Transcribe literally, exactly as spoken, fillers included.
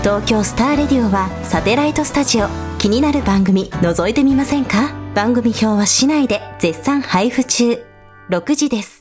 東京スターレディオはサテライトスタジオ。気になる番組覗いてみませんか？番組表は市内で絶賛配布中。ろくじです。